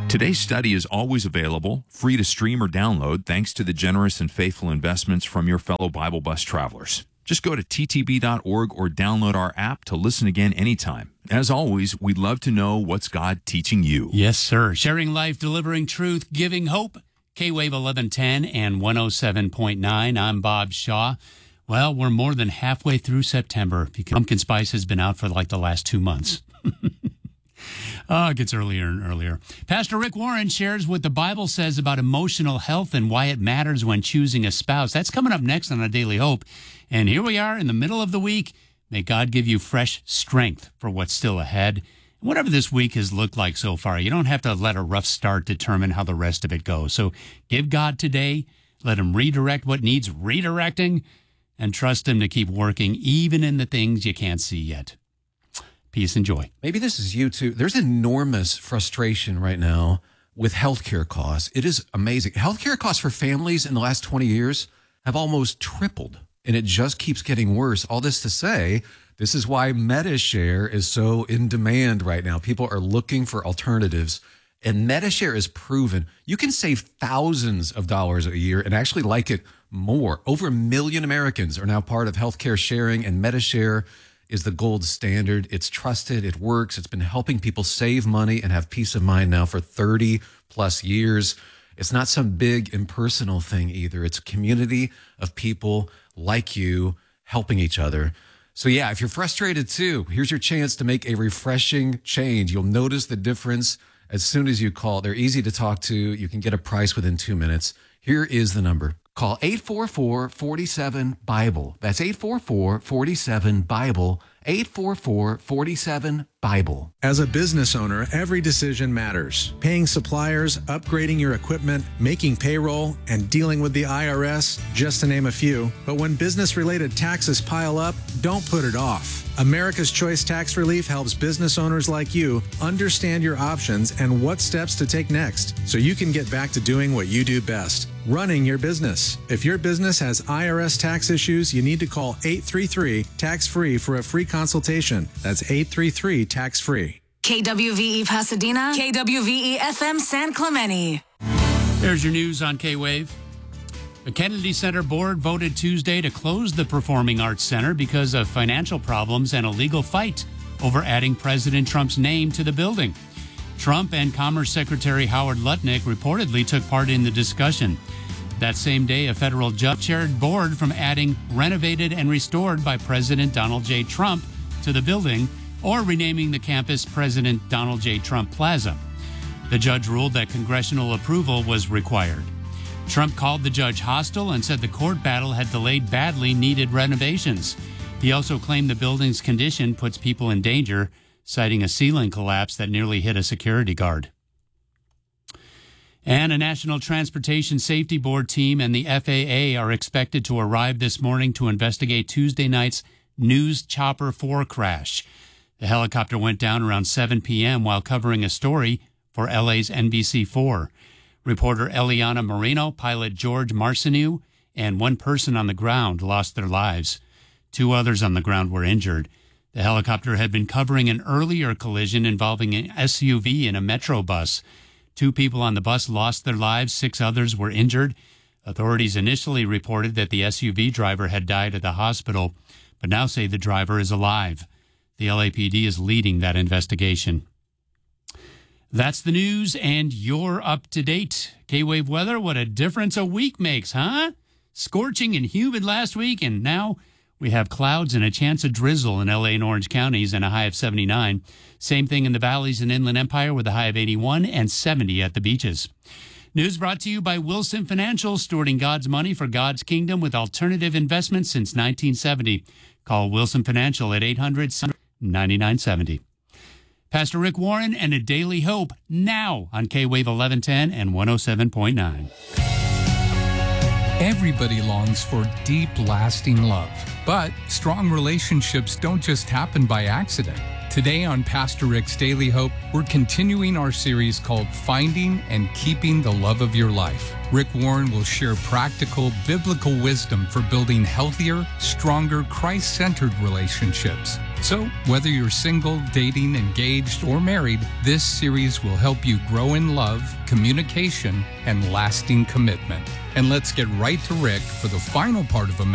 Today's study is always available, free to stream or download, thanks to the generous and faithful investments from your fellow Bible Bus travelers. Just go to ttb.org or download our app to listen again anytime. As always, we'd love to know what's God teaching you. Yes, sir. Sharing life, delivering truth, giving hope. K-Wave 1110 and 107.9. I'm Bob Shaw. Well, we're more than halfway through September because pumpkin spice has been out for like the last 2 months. It gets earlier and earlier. Pastor Rick Warren shares what the Bible says about emotional health and why it matters when choosing a spouse. That's coming up next on A Daily Hope. And here we are in the middle of the week. May God give you fresh strength for what's still ahead. Whatever this week has looked like so far, you don't have to let a rough start determine how the rest of it goes. So give God today, let him redirect what needs redirecting, and trust him to keep working even in the things you can't see yet. Peace and joy. Maybe this is you too. There's enormous frustration right now with healthcare costs. It is amazing. Healthcare costs for families in the last 20 years have almost tripled, and it just keeps getting worse. All this to say, this is why MediShare is so in demand right now. People are looking for alternatives, and MediShare is proven. You can save thousands of dollars a year and actually like it more. Over 1 million Americans are now part of healthcare sharing, and MediShare is the gold standard. It's trusted. It works. It's been helping people save money and have peace of mind now for 30 plus years. It's not some big impersonal thing either. It's a community of people like you helping each other. So yeah, if you're frustrated too, here's your chance to make a refreshing change. You'll notice the difference as soon as you call. They're easy to talk to. You can get a price within 2 minutes. Here is the number. Call 844-47-BIBLE. That's 844-47-BIBLE. 844-47-BIBLE. As a business owner, every decision matters. Paying suppliers, upgrading your equipment, making payroll, and dealing with the IRS, just to name a few. But when business-related taxes pile up, don't put it off. America's Choice Tax Relief helps business owners like you understand your options and what steps to take next so you can get back to doing what you do best, running your business. If your business has IRS tax issues, you need to call 833-TAX-FREE for a free consultation. That's 833-TAX-FREE. KWVE Pasadena, KWVE FM San Clemente. There's your news on K-Wave. The Kennedy Center Board voted Tuesday to close the Performing Arts Center because of financial problems and a legal fight over adding President Trump's name to the building. Trump and Commerce Secretary Howard Lutnick reportedly took part in the discussion. That same day, a federal judge chaired board from adding renovated and restored by President Donald J. Trump to the building or renaming the campus President Donald J. Trump Plaza. The judge ruled that congressional approval was required. Trump called the judge hostile and said the court battle had delayed badly needed renovations. He also claimed the building's condition puts people in danger, citing a ceiling collapse that nearly hit a security guard. And a National Transportation Safety Board team and the FAA are expected to arrive this morning to investigate Tuesday night's News Chopper 4 crash. The helicopter went down around 7 p.m. while covering a story for LA's NBC4. Reporter Eliana Marino, pilot George Marcineau, and one person on the ground lost their lives. 2 others on the ground were injured. The helicopter had been covering an earlier collision involving an SUV and a Metro bus. 2 people on the bus lost their lives. 6 others were injured. Authorities initially reported that the SUV driver had died at the hospital, but now say the driver is alive. The LAPD is leading that investigation. That's the news, and you're up to date. K-Wave weather, what a difference a week makes, huh? Scorching and humid last week, and now we have clouds and a chance of drizzle in LA and Orange counties and a high of 79. Same thing in the valleys and Inland Empire with a high of 81 and 70 at the beaches. News brought to you by Wilson Financial, stewarding God's money for God's kingdom with alternative investments since 1970. Call Wilson Financial at 800-9970. Pastor Rick Warren and A Daily Hope now on K-Wave 1110 and 107.9. Everybody longs for deep, lasting love. But strong relationships don't just happen by accident. Today on Pastor Rick's Daily Hope, we're continuing our series called Finding and Keeping the Love of Your Life. Rick Warren will share practical, biblical wisdom for building healthier, stronger, Christ-centered relationships. So, whether you're single, dating, engaged, or married, this series will help you grow in love, communication, and lasting commitment. And let's get right to Rick for the final part of a